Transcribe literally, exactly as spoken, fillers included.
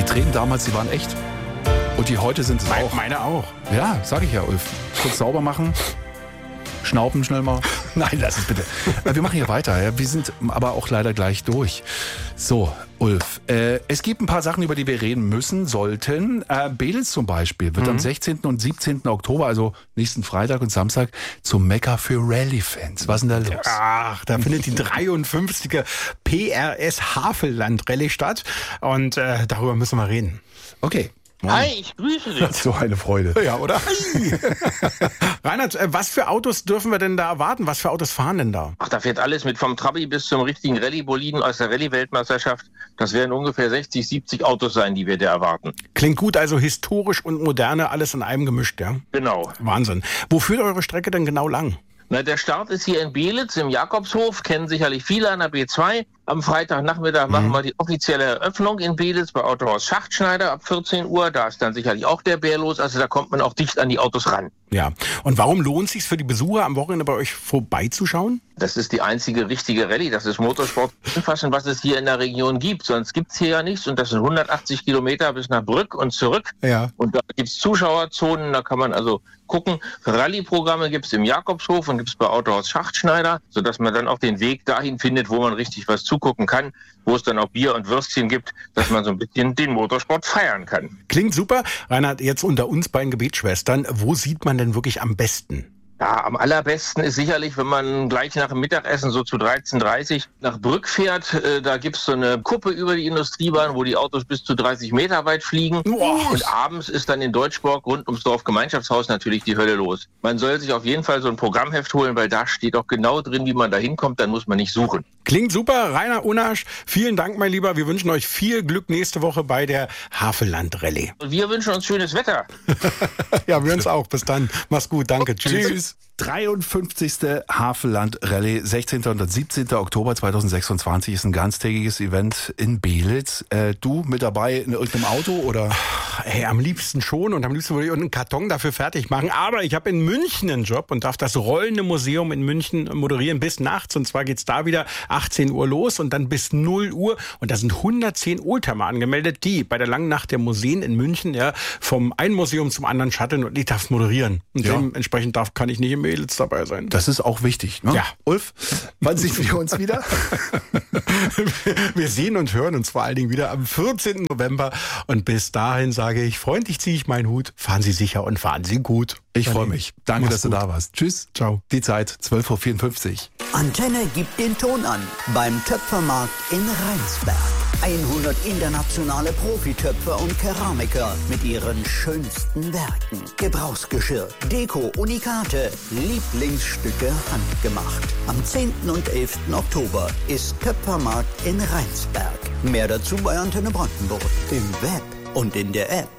Tränen damals, die waren echt. Und die heute sind es auch. Meine auch. Ja, sag ich ja, Ulf. Kurz sauber machen. Schnauben schnell mal. Nein, lass es bitte. Wir machen hier weiter. Ja. Wir sind aber auch leider gleich durch. So, Ulf, äh, es gibt ein paar Sachen, über die wir reden müssen, sollten. Äh, Beelitz zum Beispiel wird mhm. am sechzehnten und siebzehnten Oktober, also nächsten Freitag und Samstag, zum Mekka für Rallye-Fans. Was ist denn da los? Ach, da findet die dreiundfünfzige P R S Havelland-Rallye statt. Und äh, darüber müssen wir reden. Okay. Hi, ich grüße dich. So eine Freude. Ja, oder? Reinhard, was für Autos dürfen wir denn da erwarten? Was für Autos fahren denn da? Ach, da fährt alles mit, vom Trabi bis zum richtigen Rallye-Boliden aus der Rallye-Weltmeisterschaft. Das werden ungefähr sechzig, siebzig Autos sein, die wir da erwarten. Klingt gut, also historisch und moderne, alles in einem gemischt, ja? Genau. Wahnsinn. Wo führt eure Strecke denn genau lang? Na, der Start ist hier in Beelitz im Jakobshof, kennen sicherlich viele an der B zwei. Am Freitagnachmittag mhm. machen wir die offizielle Eröffnung in Beelitz bei Autohaus Schachtschneider ab vierzehn Uhr. Da ist dann sicherlich auch der Bär los, also da kommt man auch dicht an die Autos ran. Ja, und warum lohnt es sich für die Besucher am Wochenende bei euch vorbeizuschauen? Das ist die einzige richtige Rallye, das ist Motorsport, was es hier in der Region gibt. Sonst gibt's hier ja nichts und das sind hundertachtzig Kilometer bis nach Brück und zurück. Ja. Und da gibt's Zuschauerzonen, da kann man also gucken. Rallye-Programme gibt's im Jakobshof und gibt's bei Autohaus Schachtschneider, sodass man dann auch den Weg dahin findet, wo man richtig was zugucken kann, wo es dann auch Bier und Würstchen gibt, dass man so ein bisschen den Motorsport feiern kann. Klingt super. Reinhard, jetzt unter uns beiden Gebetsschwestern, wo sieht man denn wirklich am besten? Ja, am allerbesten ist sicherlich, wenn man gleich nach dem Mittagessen so zu dreizehn Uhr dreißig nach Brück fährt. Äh, da gibt's so eine Kuppe über die Industriebahn, wo die Autos bis zu dreißig Meter weit fliegen. Wow. Und abends ist dann in Deutschborg rund ums Dorfgemeinschaftshaus natürlich die Hölle los. Man soll sich auf jeden Fall so ein Programmheft holen, weil da steht auch genau drin, wie man da hinkommt. Dann muss man nicht suchen. Klingt super. Rainer Unasch, vielen Dank, mein Lieber. Wir wünschen euch viel Glück nächste Woche bei der Havelland-Rallye. Und wir wünschen uns schönes Wetter. Ja, wir uns auch. Bis dann. Mach's gut. Danke. Tschüss. Tschüss. dreiundfünfzigste Havelland-Rallye, sechzehnten und siebzehnten Oktober zweitausendsechsundzwanzig ist ein ganztägiges Event in Beelitz. Äh, du mit dabei in irgendeinem Auto oder? Hey, am liebsten schon und am liebsten würde ich einen Karton dafür fertig machen. Aber ich habe in München einen Job und darf das Rollende Museum in München moderieren bis nachts. Und zwar geht's da wieder achtzehn Uhr los und dann bis null Uhr. Und da sind hundertzehn Oldtimer angemeldet, die bei der langen Nacht der Museen in München ja vom einen Museum zum anderen shutteln und ich darf moderieren. Und Ja. dementsprechend darf, kann ich nicht im Mädels dabei sein. Das ist auch wichtig, ne? Ja. Ulf, wann sehen wir uns wieder? Wir sehen und hören uns vor allen Dingen wieder am vierzehnten November. Und bis dahin sage ich, freundlich ziehe ich meinen Hut. Fahren Sie sicher und fahren Sie gut. Ich freue mich. Danke, Mach's dass du gut. da warst. Tschüss. Ciao. Die Zeit, zwölf Uhr vierundfünfzig. Antenne gibt den Ton an beim Töpfermarkt in Rheinsberg. hundert internationale Profitöpfer und Keramiker mit ihren schönsten Werken. Gebrauchsgeschirr, Deko, Unikate, Lieblingsstücke handgemacht. Am zehnten und elften Oktober ist Töpfermarkt in Rheinsberg. Mehr dazu bei Antenne Brandenburg im Web und in der App.